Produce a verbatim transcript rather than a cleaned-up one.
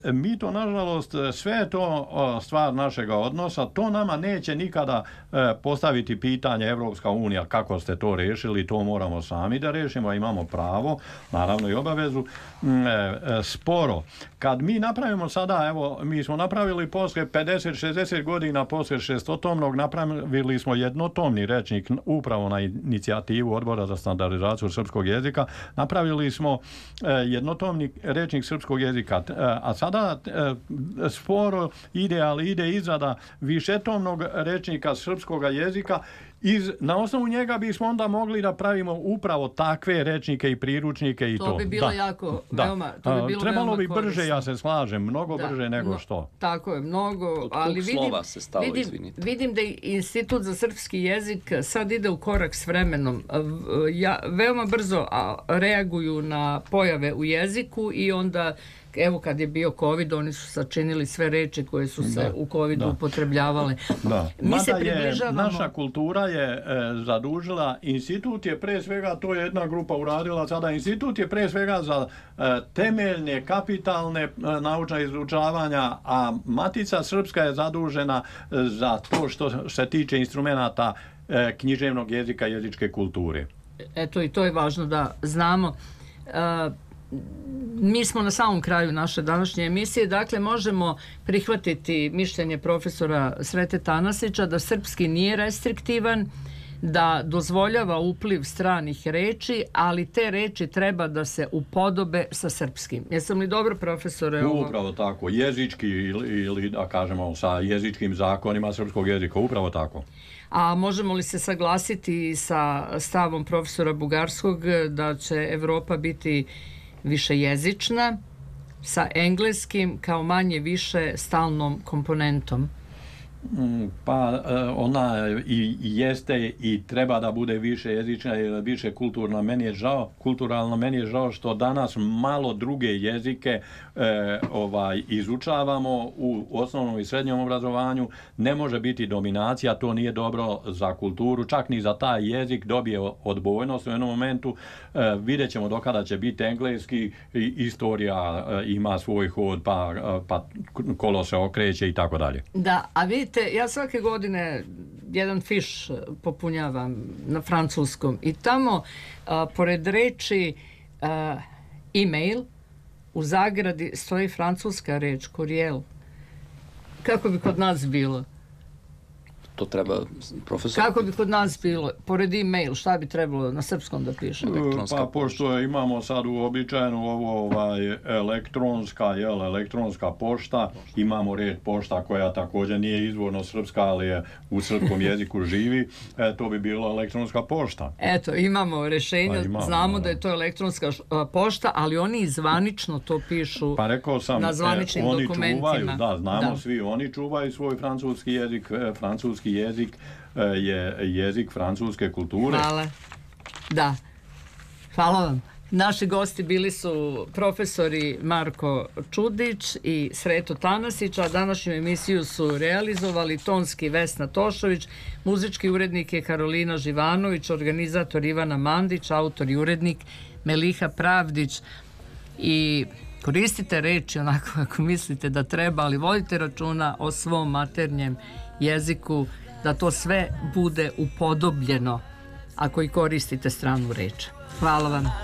Mi to, nažalost, sve je to stvar našega odnosa, to nama neće nikada postaviti pitanje Evropska unija kako ste to rešili, to moramo sami da rešimo, imamo pravo, naravno i obavezu, sporo. Kad mi napravimo sada, evo, mi smo napravili posle pedeset šezdeset godina, posle šestotomnog, napravili smo jednotomni rečnik upravo na inicijativu Odbora za standardizaciju srpskog jezika, napravili smo jednotomni rečnik srpskog jezika, a sada da sporo ide, ali ide izrada višetomnog rečnika srpskog jezika. Iz, na osnovu njega bismo onda mogli da pravimo upravo takve rečnike i priručnike i to. To bi bilo da. jako, da. veoma, to bi bilo Trebalo bi veoma brže, ja se slažem, mnogo da. brže nego no, što. Tako je, mnogo, Od ali vidim, slova se stalo, vidim, izvinite. vidim da Institut za srpski jezik sad ide u korak s vremenom. Ja, veoma brzo reaguju na pojave u jeziku i onda evo kad je bio COVID, oni su sačinili sve reči koje su se da, u covidu da. upotrebljavale. Da. Mi Mada se približavamo... je, naša kultura je e, zadužila, institut je pre svega, to je jedna grupa uradila sada, institut je pre svega za e, temeljne, kapitalne e, naučna izučavanja, a Matica Srpska je zadužena e, za to što se tiče instrumenata e, književnog jezika i jezičke kulture. Eto, i to je važno da znamo. E, Mi smo na samom kraju naše današnje emisije, dakle možemo prihvatiti mišljenje profesora Srete Tanasića da srpski nije restriktivan, da dozvoljava upliv stranih reči, ali te reči treba da se upodobe sa srpskim. Jesam li dobro, profesore? Ovo? Upravo tako, jezički ili, ili da kažemo sa jezičkim zakonima srpskog jezika, upravo tako. A možemo li se saglasiti sa stavom profesora Bugarskog da će Evropa biti više jezična, sa engleskim kao manje više stalnom komponentom? Pa ona i jeste i treba da bude više jezična i više kulturna. Meni je žao, kulturalno meni je žao što danas malo druge jezike e, ovaj izučavamo u osnovnom i srednjem obrazovanju. Ne može biti dominacija, to nije dobro za kulturu, čak ni za taj jezik dobije odbojnost u jednom momentu. E, vidjet ćemo do kada će biti engleski, i istorija e, ima svoj hod, pa, pa kolo se okreće i tako dalje. Da, a vidite, ja svake godine jedan fiš popunjavam na francuskom i tamo a, pored reči a, e-mail u zagradi stoji francuska reč courriel. Kako bi kod nas bilo? To treba profesor... Kako bi kod nas bilo? Pored e-mail, šta bi trebalo na srpskom da piše? Pa pošto imamo sad uobičajenu ovo ovaj, elektronska, jel, elektronska pošta, imamo reč pošta koja također nije izvorno srpska, ali je u srpskom jeziku živi, e, to bi bilo elektronska pošta. Eto, imamo rešenja, pa imamo, znamo da. da je to elektronska pošta, ali oni zvanično to pišu pa rekao sam, na zvaničnim e, oni dokumentima. Čuvaju, da, znamo da. svi, oni čuvaju svoj francuski jezik, e, francuski jezik je jezik francuske kulture. Hvala. Da. Hvala vam. Naši gosti bili su profesori Marko Čudić i Sreto Tanasić, a današnju emisiju su realizovali tonski Vesna Tošović, muzički urednik je Karolina Živanović, organizator Ivana Mandić, autor i urednik Meliha Pravdić. I koristite reči onako kako mislite da treba, ali vodite računa o svom maternjem jeziku, da to sve bude upodobljeno ako i koristite stranu reč. Hvala vam.